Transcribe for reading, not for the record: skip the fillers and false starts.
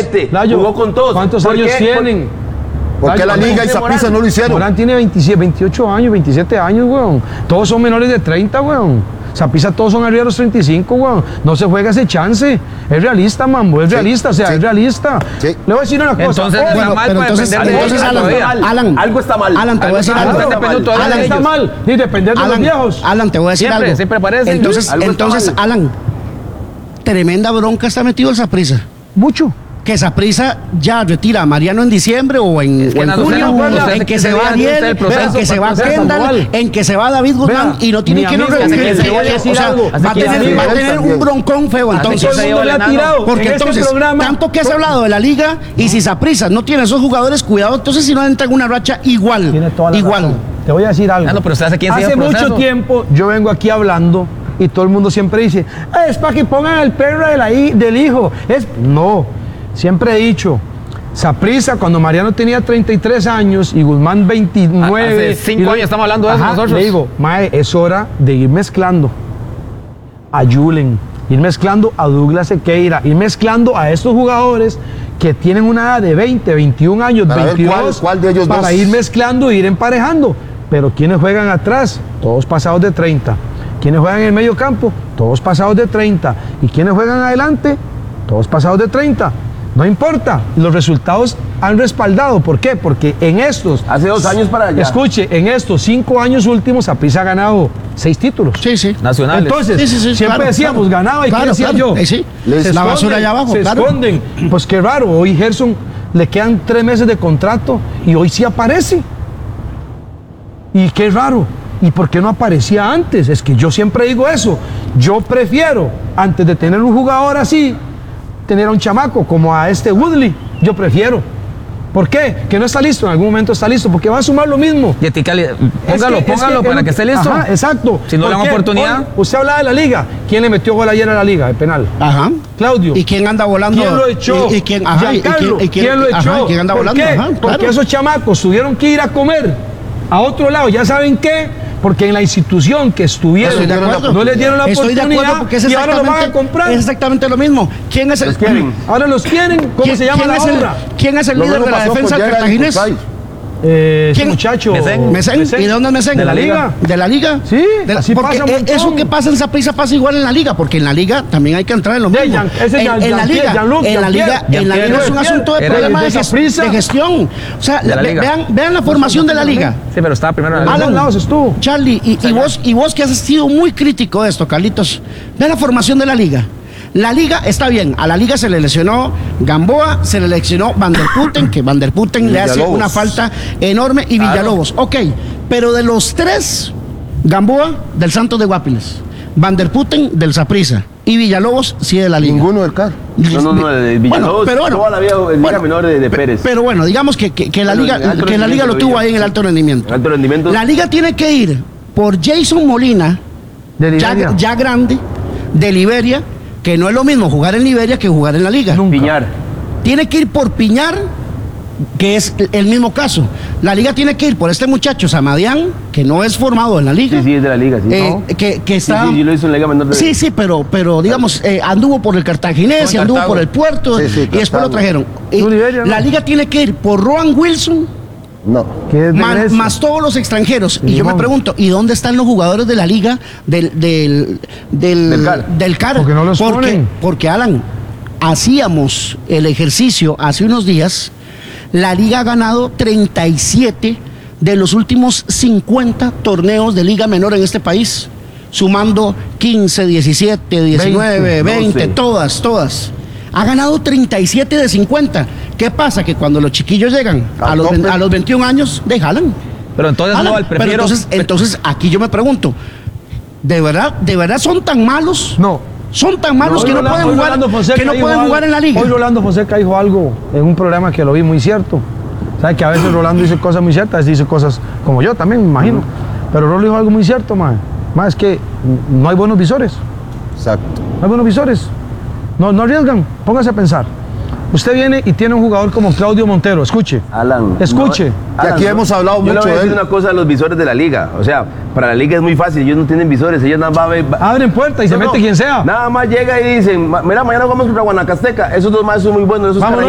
este, Layo, jugó con todos. ¿cuántos ¿Por años qué? tienen? ¿Por qué la Liga y Saprissa no lo hicieron? Morán tiene 27, 28 años, 27 años, weón. Todos son menores de 30, weón. Saprissa todos son arriba de los 35, weón. No se juega ese chance. Es realista, mambo, es realista, o sea, es realista. Sí. Le voy a decir una cosa. Entonces, Bueno, mal para depender de entonces, ellos todavía. Algo está mal. Alan, te voy a decir algo. está mal. Depende Alan de está ellos. mal, ni depender de los viejos. Alan, te voy a decir Siempre, algo. siempre parece. Entonces, Algo está mal. Alan, tremenda bronca está metido el Saprissa. Mucho. Que Saprissa ya retira a Mariano en diciembre o en, que o en no, junio, usted no, en que usted se va sabe Ariel, el proceso, en que se va proceso Kendall, anual. en que se va David Guzmán Vea, y no tiene mi que amigo, reunir. le voy a decir O sea, algo. va a tener un broncón feo entonces. todo el mundo le ha tirado. Porque En este entonces, programa- tanto que has hablado de la liga y si Saprissa no tiene esos jugadores, cuidado, entonces si no entra en una racha igual. Tiene toda la Igual. razón. Te voy a decir algo. Ah, no, pero usted hace 15 días Hace el mucho proceso. tiempo yo vengo aquí hablando y todo el mundo siempre dice, es para que pongan el perro del hijo. No, siempre he dicho, Saprissa cuando Mariano tenía 33 años y Guzmán 29. Hace 5 años estamos hablando de eso nosotros. Le digo, mae, es hora de ir mezclando a Julen, ir mezclando a Douglas Sequeira, ir mezclando a estos jugadores que tienen una edad de 20, 21 años, Para ver 22, cuál de ellos para dos. ir mezclando e ir emparejando. Pero quienes juegan atrás, todos pasados de 30. Quienes juegan en el medio campo, todos pasados de 30. Y quienes juegan adelante, todos pasados de 30. No importa, los resultados han respaldado. ¿Por qué? Porque en estos... Hace 2 años para allá. Escuche, en estos 5 años últimos, Saprissa ha ganado 6 títulos. Sí, sí. Nacionales. Entonces, Sí, siempre claro, decíamos, claro. ganaba y Claro, ¿qué decía claro. yo? Sí. Se La basura esconden, allá abajo, se claro. esconden. Pues qué raro, hoy Gerson le quedan 3 meses de contrato y hoy sí aparece. Y qué raro. ¿Y por qué no aparecía antes? Es que yo siempre digo eso. Yo prefiero, antes de tener un jugador así, tener a un chamaco como a este Woodley. Yo prefiero. ¿Por qué? Que no está listo, en algún momento está listo, porque va a sumar lo mismo. Y Eticali, póngalo para que esté listo. Ajá, exacto. Si no le dan ¿Por qué? oportunidad. Hoy, usted hablaba de la liga. ¿Quién le metió gol ayer a la liga, de penal? Ajá. Claudio. ¿Y quién anda volando? ¿Quién lo echó? ¿Y quién, ajá, Giancarlo. y ¿Quién lo echó? Ajá, ¿quién anda ¿Por volando? qué? Ajá, Porque claro. esos chamacos tuvieron que ir a comer a otro lado. ¿Ya saben qué? Porque en la institución que estuvieron Estoy de acuerdo. no les dieron la Estoy de oportunidad acuerdo porque es y ahora lo van a exactamente, comprar. es exactamente lo mismo. ¿Quién es el Ahora los quieren. ¿Cómo se llama la es el, obra? ¿Quién es el Lo líder mismo de la pasó con defensa Gerard cartaginés? Portay. Ese ¿Quién? muchacho. Mesén. ¿Y de dónde es Mesén? De la liga. ¿De la liga? Sí, así porque pasa un montón. eso que pasa en Saprissa pasa igual en la liga, porque en la liga también hay que entrar en lo De mismo. ese En la liga, en la liga es un asunto de Era problema el de Saprissa. de gestión. O sea, De la liga. vean la formación de la liga. Sí, pero estaba primero en la Alan, liga. lados estuvo. Charlie, y vos que has sido muy crítico de esto, Carlitos, ve la formación de la liga. La liga está bien, a la liga se le lesionó Gamboa, se le lesionó Van der Putten, que Van der Putten le hace Villalobos. una falta enorme, y Villalobos. Ok, pero de los 3, Gamboa del Santos de Guapiles, Van der Putten del Saprissa y Villalobos sí de la liga. Ninguno del CAR. No, de Villalobos, pero bueno, toda la vida en Liga Menor de Pérez. Pero bueno, digamos que la Bueno, liga, en alto que la liga lo rendimiento tuvo todavía. ahí en el alto rendimiento. Alto rendimiento. La liga tiene que ir por Jason Molina, De Liberia. ya grande, de Liberia, que no es lo mismo jugar en Liberia que jugar en la liga. Piñar. Tiene que ir por Piñar, que es el mismo caso. La liga tiene que ir por este muchacho Samadián, que no es formado en la liga. Sí, es de la liga, sí. Que está... Sí, yo lo hice en Liga Menor de Sí, pero digamos, anduvo por el Cartaginés y Con anduvo Cartago. por el puerto Sí, sí, y después lo Cartago. trajeron. Tú, Liberia, ¿no? La liga tiene que ir por Rowan Wilson, No. Que es de Grecia. más todos los extranjeros. Y yo me Simón. pregunto, ¿y dónde están los jugadores de la liga del CAR? Porque no los ponen. Porque, Alan, hacíamos el ejercicio hace unos días. La liga ha ganado 37 de los últimos 50 torneos de liga menor en este país, sumando 15, 17, 19, 20, 12. todas. Ha ganado 37 de 50. ¿Qué pasa? Que cuando los chiquillos llegan a los 21 años, jalan. Pero entonces Jalan. no, Pero prefiero. entonces aquí yo me pregunto, ¿de verdad son tan malos? No. Son tan malos que no pueden Hoy jugar, Rolando Fonseca que no dijo pueden jugar algo. en la liga. Hoy Rolando Fonseca dijo algo en un programa que lo vi muy cierto. ¿Sabes que a veces Rolando dice cosas muy ciertas, dice cosas como yo también, me imagino? Pero Rolando dijo algo muy cierto, mae. Mae, es que no hay buenos visores. Exacto. No hay buenos visores. No arriesgan. Póngase a pensar. Usted viene y tiene un jugador como Claudio Montero. Escuche. Alan. Escuche. Que aquí hemos hablado yo le mucho voy a de decir él. una cosa a los visores de la liga. O sea, para la liga es muy fácil. Ellos no tienen visores. Ellos nada más Abren puerta y se mete quien sea. Nada más llega y dicen, mira, mañana vamos contra Guanacasteca. Esos dos más son muy buenos. Esos Vámonos.